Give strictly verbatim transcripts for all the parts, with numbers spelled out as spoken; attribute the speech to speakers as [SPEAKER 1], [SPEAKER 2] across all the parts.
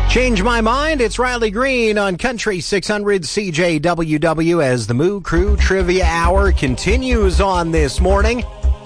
[SPEAKER 1] Change my mind. It's Riley Green on Country six hundred C J W W as the Moo Crew Trivia Hour continues on this morning.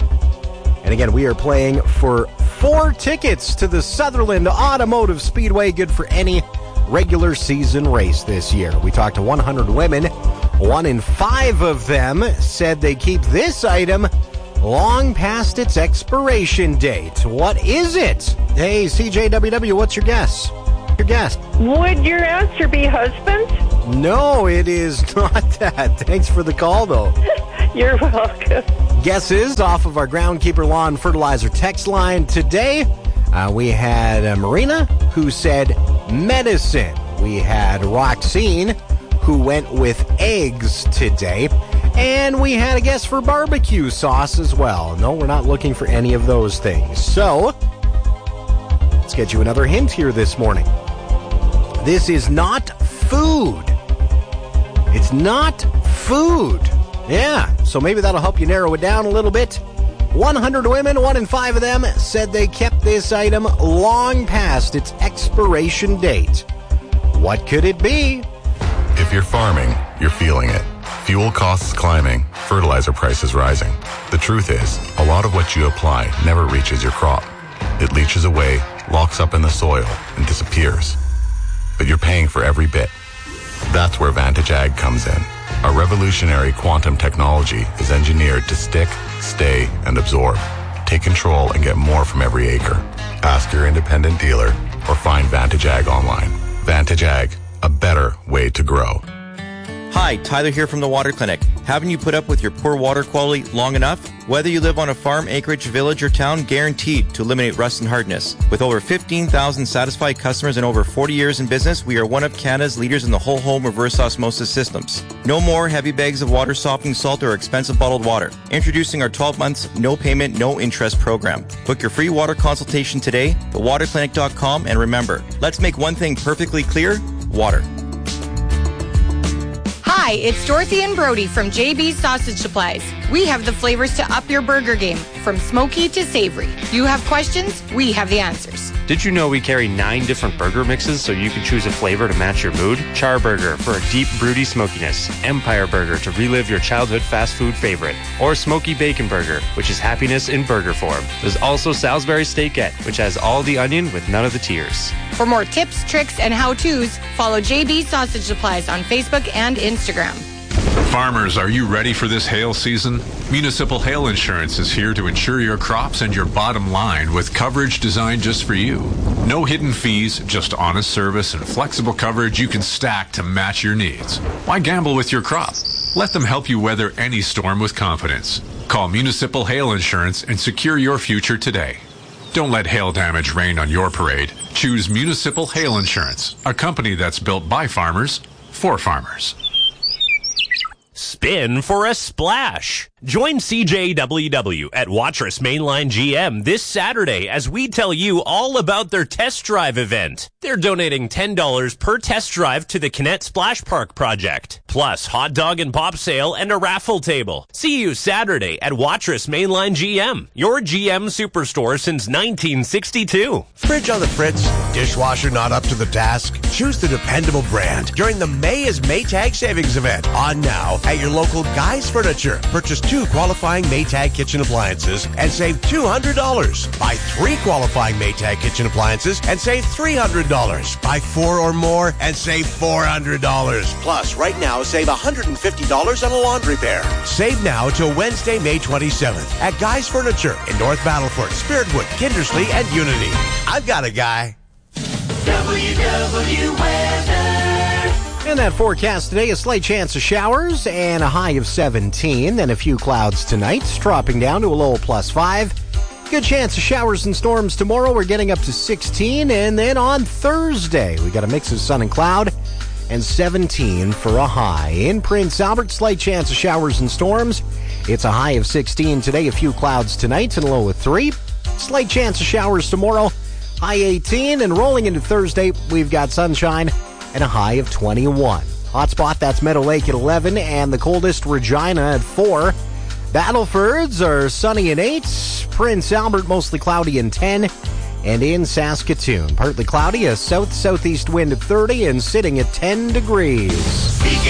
[SPEAKER 1] And again, we are playing for four tickets to the Sutherland Automotive Speedway, good for any regular season race this year. We talked to one hundred women. One in five of them said they keep this item long past its expiration date. What is it? Hey, C J W W, what's your guess? Your guess?
[SPEAKER 2] Would your answer be husband?
[SPEAKER 1] No, it is not that. Thanks for the call, though.
[SPEAKER 2] You're welcome.
[SPEAKER 1] Guesses off of our Groundkeeper Lawn Fertilizer text line today. Uh, we had uh, Marina, who said medicine. We had Roxine, who went with eggs today. And we had a guess for barbecue sauce as well. No, we're not looking for any of those things. So, let's get you another hint here this morning. This is not food. It's not food. Yeah, so maybe that'll help you narrow it down a little bit. one hundred women, one in five of them said they kept this item long past its expiration date. What could it be?
[SPEAKER 3] If you're farming, you're feeling it. Fuel costs climbing, fertilizer prices rising. The truth is, a lot of what you apply never reaches your crop. It leaches away, locks up in the soil, and disappears. But you're paying for every bit. That's where Vantage Ag comes in. Our revolutionary quantum technology is engineered to stick, stay, and absorb. Take control and get more from every acre. Ask your independent dealer or find Vantage Ag online. Vantage Ag, a better way to grow.
[SPEAKER 4] Hi, Tyler here from the Water Clinic. Haven't you put up with your poor water quality long enough? Whether you live on a farm, acreage, village, or town, guaranteed to eliminate rust and hardness. With over fifteen thousand satisfied customers and over forty years in business, we are one of Canada's leaders in the whole home reverse osmosis systems. No more heavy bags of water softening salt or expensive bottled water. Introducing our twelve months, no payment, no interest program. Book your free water consultation today, the water clinic dot com, and remember, let's make one thing perfectly clear, water.
[SPEAKER 5] Hi, it's Dorothy and Brody from J B's Sausage Supplies. We have the flavors to up your burger game, from smoky to savory. You have questions, we have the answers.
[SPEAKER 6] Did you know we carry nine different burger mixes so you can choose a flavor to match your mood? Char Burger for a deep, broody smokiness. Empire Burger to relive your childhood fast food favorite. Or Smoky Bacon Burger, which is happiness in burger form. There's also Salisbury Steakette, which has all the onion with none of the tears.
[SPEAKER 5] For more tips, tricks, and how-tos, follow J B's Sausage Supplies on Facebook and Instagram.
[SPEAKER 7] Farmers, are you ready for this hail season? Municipal Hail Insurance is here to insure your crops and your bottom line with coverage designed just for you. No hidden fees, just honest service and flexible coverage you can stack to match your needs. Why gamble with your crop? Let them help you weather any storm with confidence. Call Municipal Hail Insurance and secure your future today. Don't let hail damage rain on your parade. Choose Municipal Hail Insurance, a company that's built by farmers, for farmers.
[SPEAKER 8] Spin for a splash. Join C J W W at Watrous Mainline G M this Saturday as we tell you all about their test drive event. They're donating ten dollars per test drive to the Kinnett Splash Park project, plus hot dog and pop sale and a raffle table. See you Saturday at Watrous Mainline G M, your G M superstore since nineteen sixty-two.
[SPEAKER 9] Fridge on the fritz, dishwasher not up to the task? Choose the dependable brand during the May is Maytag savings event on now at your local Guys Furniture. Purchase two qualifying Maytag kitchen appliances and save two hundred dollars. Buy three qualifying Maytag kitchen appliances and save three hundred dollars. Buy four or more and save four hundred dollars. Plus, right now, save one hundred fifty dollars on a laundry pair. Save now till Wednesday, May twenty-seventh at Guys Furniture in North Battleford, Spiritwood, Kindersley, and Unity. I've got a guy.
[SPEAKER 10] W W Weather.
[SPEAKER 1] And that forecast today, a slight chance of showers and a high of seventeen. Then a few clouds tonight, dropping down to a low plus five. Good chance of showers and storms tomorrow. We're getting up to sixteen. And then on Thursday, we got a mix of sun and cloud and seventeen for a high. In Prince Albert, slight chance of showers and storms. It's a high of sixteen today, a few clouds tonight and a low of three. Slight chance of showers tomorrow, high eighteen. And rolling into Thursday, we've got sunshine and a high of twenty-one. Hotspot, that's Meadow Lake at eleven, and the coldest, Regina at four. Battlefords are sunny at eight. Prince Albert, mostly cloudy and ten. And in Saskatoon, partly cloudy, a south-southeast wind at thirty and sitting at ten degrees.